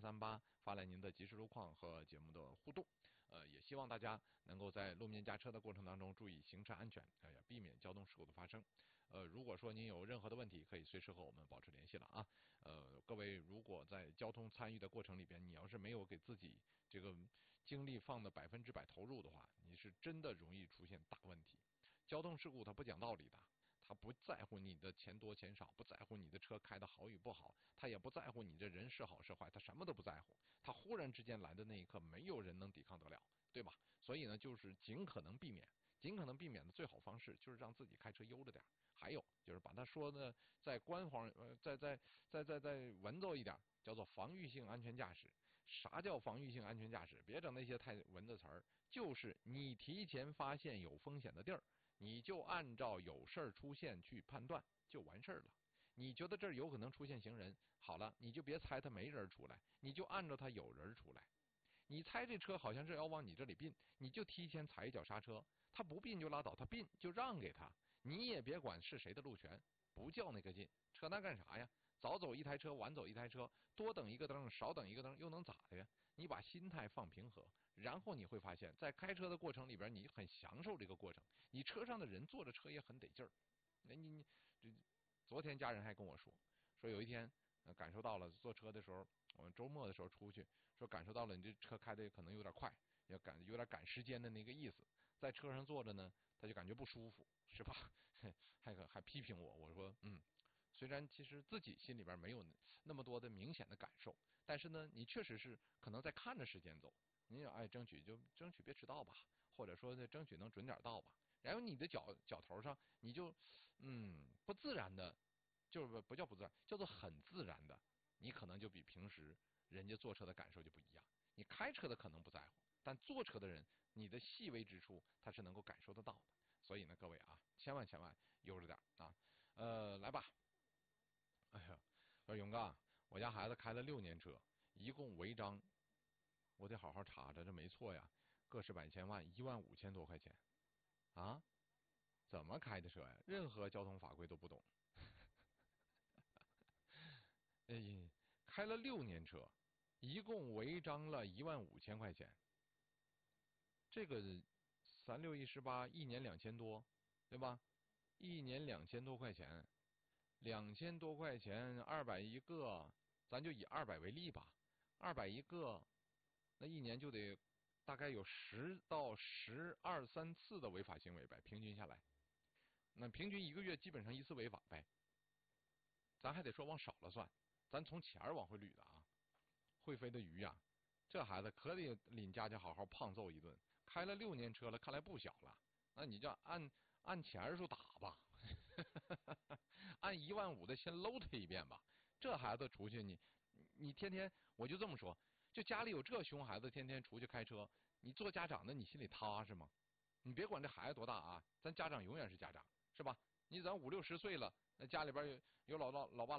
038发来您的即时路况和节目的互动。也希望大家能够在路面驾车的过程当中注意行车安全，避免交通事故的发生。如果说您有任何的问题，可以随时和我们保持联系了啊。各位如果在交通参与的过程里边，你要是没有给自己这个精力放的100%投入的话，你是真的容易出现大问题。交通事故它不讲道理的。他不在乎你的钱多钱少，不在乎你的车开的好与不好，他也不在乎你这人是好是坏，他什么都不在乎。他忽然之间来的那一刻，没有人能抵抗得了，对吧？所以呢，就是尽可能避免的最好方式就是让自己开车悠着点。还有就是把他说的再官方，再文绉一点，叫做防御性安全驾驶。啥叫防御性安全驾驶？别整那些太文的词儿，就是你提前发现有风险的地儿。你就按照有事儿出现去判断就完事儿了。你觉得这儿有可能出现行人，好了，你就别猜他没人出来，你就按照他有人出来。你猜这车好像是要往你这里并，你就提前踩一脚刹车。他不并就拉倒，他并就让给他。你也别管是谁的路权，不较那个劲，扯那干啥呀？早走一台车，晚走一台车，多等一个灯，少等一个灯，又能咋的呀？你把心态放平和，然后你会发现在开车的过程里边，你很享受这个过程，你车上的人坐着车也很得劲儿。你昨天家人还跟我说有一天感受到了坐车的时候，我们周末的时候出去，说感受到了你这车开的可能有点快，有点赶时间的那个意思，在车上坐着呢，他就感觉不舒服，是吧？还批评我说虽然其实自己心里边没有那么多的明显的感受，但是呢，你确实是可能在看着时间走。你也争取别迟到吧，或者说争取能准点到吧。然后你的脚头上，你就不自然的，就是不叫不自然，叫做很自然的，你可能就比平时人家坐车的感受就不一样。你开车的可能不在乎，但坐车的人，你的细微之处他是能够感受得到的。所以呢，各位啊，千万悠着点啊。来吧。哎呀，说勇哥，我家孩子开了6年车，一共违章，我得好好查查，这没错呀，个十百千万15000多块钱啊！怎么开的车呀？任何交通法规都不懂。开了6年车，一共违章了15000块钱，这个3618一年2000多，对吧？一年2000多块钱。2000多块钱，200一个，咱就以200为例吧。200一个，那一年就得大概有10到12、13次的违法行为呗，平均下来，那平均一个月基本上1次违法呗。咱还得说往少了算，咱从钱往回捋的啊。会飞的鱼呀，这孩子可得领家好好胖揍一顿。开了6年车了，看来不小了。那你就按钱数打吧，按15000的先搂他一遍吧。这孩子出去你天天，我就这么说，就家里有这熊孩子天天出去开车，你做家长的你心里踏实吗？你别管这孩子多大啊，咱家长永远是家长，是吧？你咱50、60岁了，那家里边有老爸